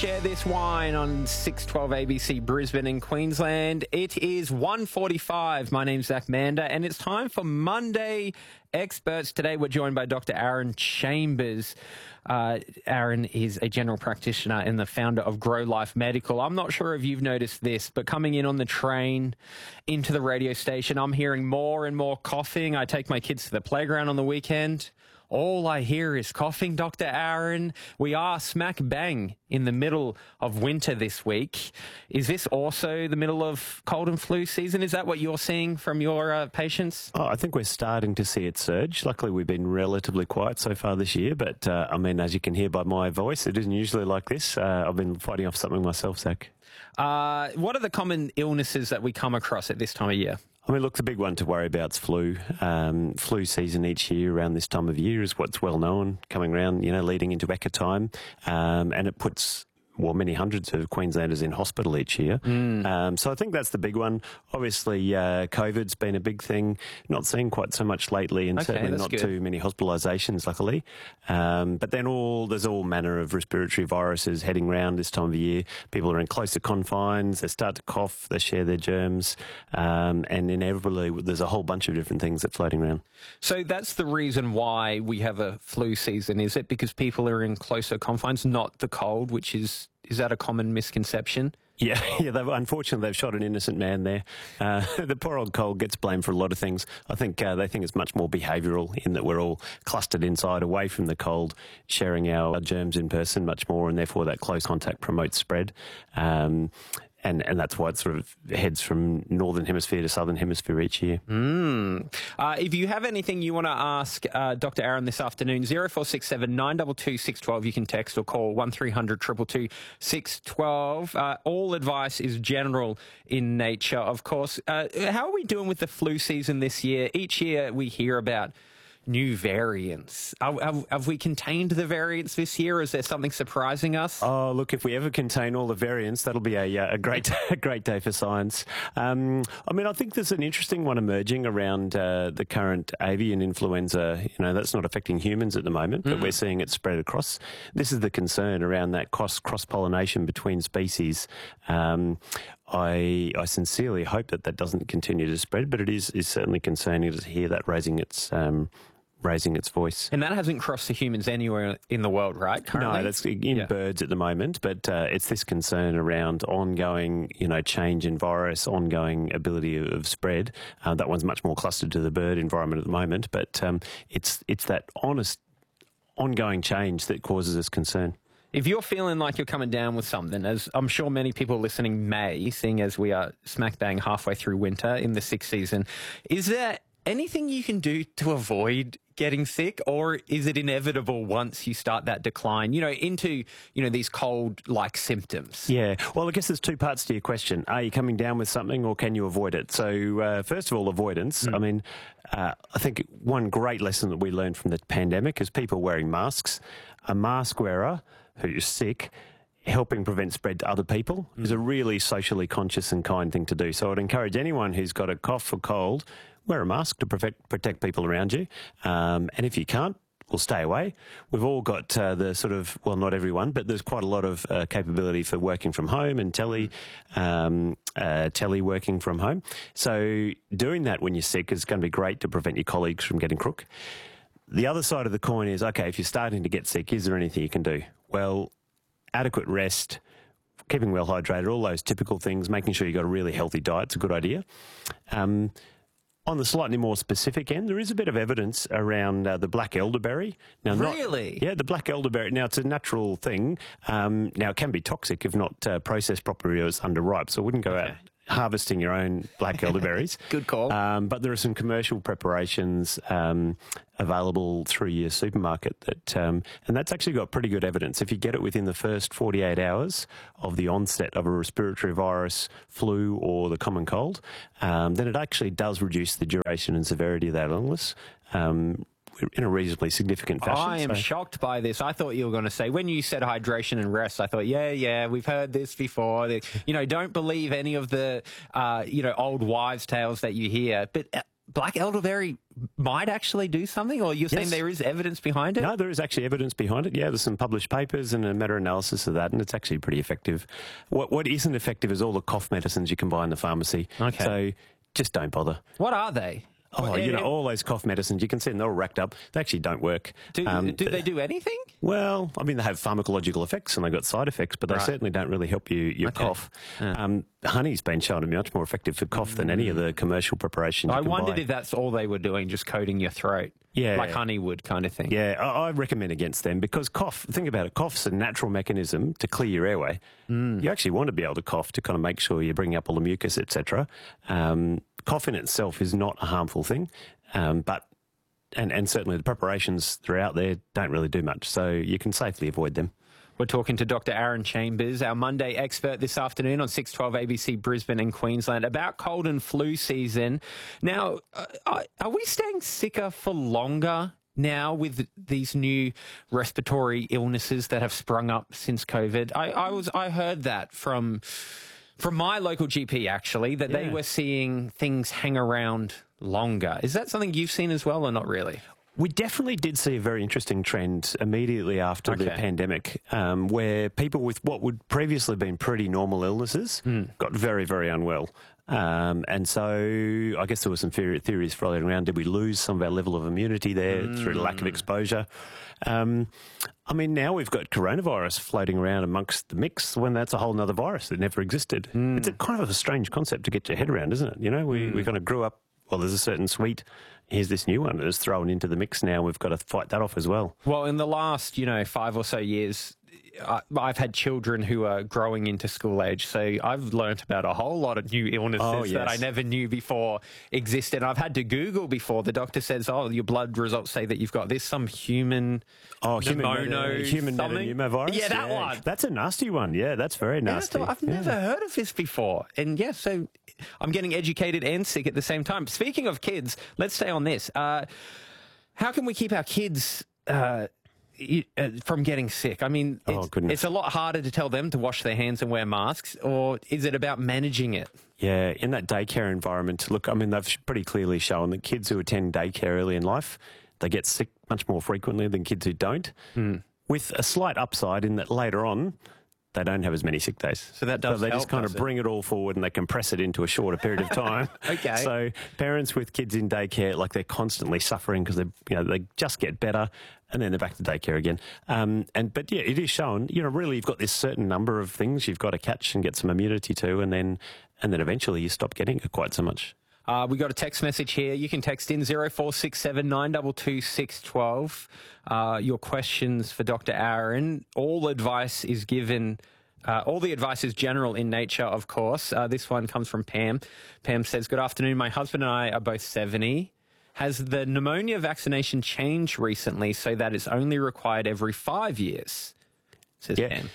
Share This Wine on 612 ABC Brisbane in Queensland. It is 1:45. My name's Zach Mander, and it's time for Monday Experts. Today we're joined by Dr. Aaron Chambers. Aaron is a general practitioner and the founder of Grow Life Medical. I'm not sure if you've noticed this, but coming in on the train into the radio station, I'm hearing more and more coughing. I take my kids to the playground on the weekend. All I hear is coughing, Dr. Aaron. We are smack bang in the middle of winter this week. Is this also the middle of cold and flu season? Is that what you're seeing from your patients? Oh, I think we're starting to see it surge. Luckily, we've been relatively quiet so far this year, but as you can hear by my voice, it isn't usually like this. I've been fighting off something myself, Zach. What are the common illnesses that we come across at this time of year? Look, the big one to worry about is flu. Flu season each year around this time of year is what's well known, coming around, leading into Ecca time. And it puts many hundreds of Queenslanders in hospital each year. So I think that's the big one. Obviously, COVID's been a big thing. Not seeing quite so much lately, and certainly not too many hospitalisations, luckily. But then there's all manner of respiratory viruses heading around this time of year. People are in closer confines. They start to cough. They share their germs. And inevitably, there's a whole bunch of different things that are floating around. So that's the reason why we have a flu season, is it? Because people are in closer confines, not the cold, which is that a common misconception? Yeah. Unfortunately, they've shot an innocent man there. The poor old cold gets blamed for a lot of things. I think they think it's much more behavioural in that we're all clustered inside, away from the cold, sharing our germs in person much more, and therefore that close contact promotes spread. And that's why it sort of heads from Northern Hemisphere to Southern Hemisphere each year. If you have anything you want to ask Dr. Aaron this afternoon, 0467 922 612, you can text or call 1300 222 612. All advice is general in nature, of course. How are we doing with the flu season this year? Each year we hear about new variants. Have we contained the variants this year? Is there something surprising us? Oh, look, if we ever contain all the variants, that'll be a great day for science. I think there's an interesting one emerging around the current avian influenza. That's not affecting humans at the moment, but we're seeing it spread across. This is the concern around that cross-pollination between species. I sincerely hope that doesn't continue to spread, but it is certainly concerning to hear that raising its voice. And that hasn't crossed to humans anywhere in the world, right, currently? No, that's in birds at the moment, but it's this concern around ongoing, change in virus, ongoing ability of spread. That one's much more clustered to the bird environment at the moment, but it's that honest, ongoing change that causes us concern. If you're feeling like you're coming down with something, as I'm sure many people listening may, seeing as we are smack bang halfway through winter in the sick season, is there anything you can do to avoid getting sick, or is it inevitable once you start that decline, into, these cold-like symptoms? Yeah. Well, I guess there's two parts to your question. Are you coming down with something, or can you avoid it? So, first of all, avoidance. I think one great lesson that we learned from the pandemic is people wearing masks. A mask wearer who's sick, helping prevent spread to other people is a really socially conscious and kind thing to do. So I'd encourage anyone who's got a cough or cold, wear a mask to protect people around you. And if you can't, well, stay away. We've all got the sort of, well, not everyone, but there's quite a lot of capability for working from home and tele working from home. So doing that when you're sick is going to be great to prevent your colleagues from getting crook. The other side of the coin is, okay, if you're starting to get sick, is there anything you can do? Well, adequate rest, keeping well hydrated, all those typical things, making sure you've got a really healthy diet is a good idea. On the slightly more specific end, there is a bit of evidence around the black elderberry. Now, really? The black elderberry. Now, it's a natural thing. Now, it can be toxic if not processed properly or it's underripe, so I wouldn't go out harvesting your own black elderberries. Good call. But there are some commercial preparations available through your supermarket and that's actually got pretty good evidence. If you get it within the first 48 hours of the onset of a respiratory virus, flu or the common cold, then it actually does reduce the duration and severity of that illness. In a reasonably significant fashion. I am shocked by this. I thought you were going to say, when you said hydration and rest, I thought, yeah, we've heard this before. Don't believe any of the, old wives' tales that you hear. But black elderberry might actually do something, or you're saying there is evidence behind it? No, there is actually evidence behind it. Yeah, there's some published papers and a meta-analysis of that, and it's actually pretty effective. What isn't effective is all the cough medicines you can buy in the pharmacy. Okay. So just don't bother. What are they? Oh, all those cough medicines, you can see them, they're all racked up. They actually don't work. Do they do anything? Well, I mean, they have pharmacological effects and they've got side effects, but they certainly don't really help your cough. Honey's been shown to be much more effective for cough than any of the commercial preparations you can wondered buy. if that's all they were doing, just coating your throat. Yeah. Like honey would kind of thing. Yeah, I recommend against them because think about it, cough's a natural mechanism to clear your airway. You actually want to be able to cough to kind of make sure you're bringing up all the mucus, etc. Cough in itself is not a harmful thing, but certainly the preparations throughout there don't really do much, so you can safely avoid them. We're talking to Dr. Aaron Chambers, our Monday expert this afternoon on 612 ABC Brisbane and Queensland, about cold and flu season. Now, are we staying sicker for longer now with these new respiratory illnesses that have sprung up since COVID? I heard that from my local GP, actually, that they were seeing things hang around longer. Is that something you've seen as well or not really? We definitely did see a very interesting trend immediately after the pandemic, where people with what would previously have been pretty normal illnesses got very, very unwell. And so I guess there were some theories floating around. Did we lose some of our level of immunity there through the lack of exposure? I mean, now we've got coronavirus floating around amongst the mix when that's a whole other virus that never existed. It's a kind of a strange concept to get your head around, isn't it? You know, we kind of grew up, well, there's a certain sweet. Here's this new one that's thrown into the mix now. We've got to fight that off as well. Well, in the last, 5 or so years, I've had children who are growing into school age, so I've learnt about a whole lot of new illnesses that I never knew before existed. I've had to Google before. The doctor says, your blood results say that you've got this, some human metapneumovirus. Yeah, that one. That's a nasty one. Yeah, that's very nasty. I've never heard of this before. And so I'm getting educated and sick at the same time. Speaking of kids, let's stay on this. How can we keep our kids from getting sick? I mean, it's a lot harder to tell them to wash their hands and wear masks, or is it about managing it? Yeah, in that daycare environment, look, I mean, they've pretty clearly shown that kids who attend daycare early in life, they get sick much more frequently than kids who don't, with a slight upside in that later on, they don't have as many sick days. So that does they help, just kind of bring it all forward and they compress it into a shorter period of time. Okay. So parents with kids in daycare, like they're they suffering because they just get better and then they're back to daycare again. But it is shown, really you've got this certain number of things you've got to catch and get some immunity to, and then eventually you stop getting it quite so much. We got a text message here. You can text in 0467 922 612. Your questions for Dr. Aaron. All advice is given. All the advice is general in nature, of course. This one comes from Pam. Pam says, "Good afternoon. My husband and I are both 70. Has the pneumonia vaccination changed recently so that it's only required every 5 years?" Says Pam.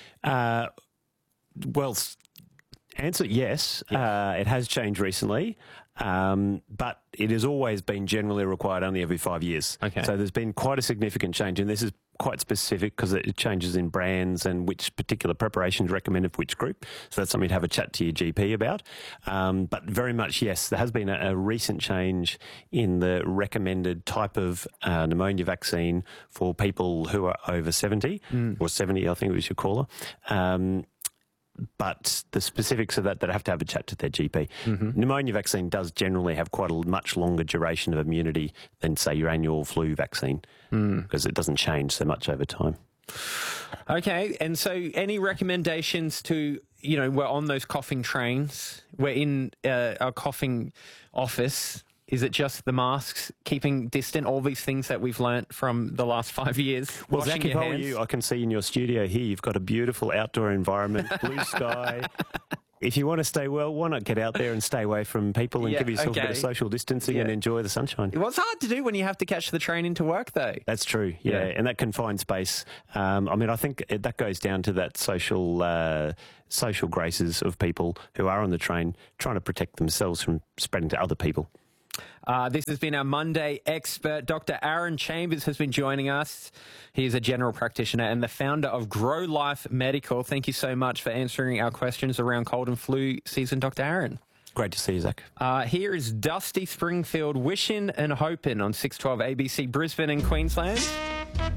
Well, answer yes. It has changed recently. But it has always been generally required only every 5 years. Okay. So there's been quite a significant change, and this is quite specific because it changes in brands and which particular preparation is recommended for which group. So that's something to have a chat to your GP about. But very much, yes, there has been a recent change in the recommended type of pneumonia vaccine for people who are over 70, or 70, I think we should call her. But the specifics of that, they have to have a chat to their GP. Pneumonia vaccine does generally have quite a much longer duration of immunity than, say, your annual flu vaccine, because it doesn't change so much over time. Okay, and so any recommendations to, we're on those coughing trains, we're in a coughing office. Is it just the masks, keeping distant, all these things that we've learnt from the last 5 years? Well, Zach, if I were you, I can see in your studio here, you've got a beautiful outdoor environment, blue sky. If you want to stay well, why not get out there and stay away from people and give yourself a bit of social distancing and enjoy the sunshine? Well, it's hard to do when you have to catch the train into work, though. That's true, yeah. And that confined space. I think that goes down to that social graces of people who are on the train trying to protect themselves from spreading to other people. This has been our Monday expert. Dr. Aaron Chambers has been joining us. He is a general practitioner and the founder of Grow Life Medical. Thank you so much for answering our questions around cold and flu season, Dr. Aaron. Great to see you, Zach. Here is Dusty Springfield wishing and hoping on 612 ABC Brisbane and Queensland.